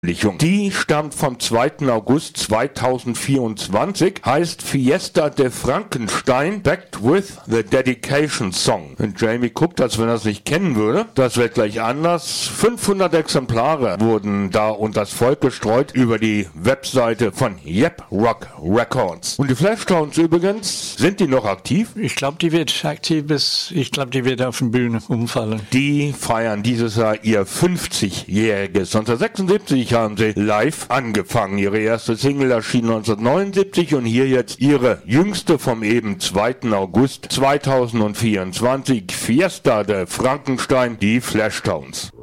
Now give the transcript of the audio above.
Die stammt vom 2. August 2024, heißt Fiesta de Frankenstein, backed with the Dedication Song. Und Jamie guckt, als wenn er es nicht kennen würde. Das wird gleich anders. 500 Exemplare wurden da unters Volk gestreut über die Webseite von Yep Rock Records. Und die Flashtones übrigens, sind die noch aktiv? Ich glaube, die wird aktiv die wird auf der Bühne umfallen. Die feiern dieses Jahr ihr 50-jähriges. 1976 haben sie live angefangen. Ihre erste Single erschien 1979 und hier jetzt ihre jüngste vom eben 2. August 2024, Fiesta de Frankenstein, die Flashtones.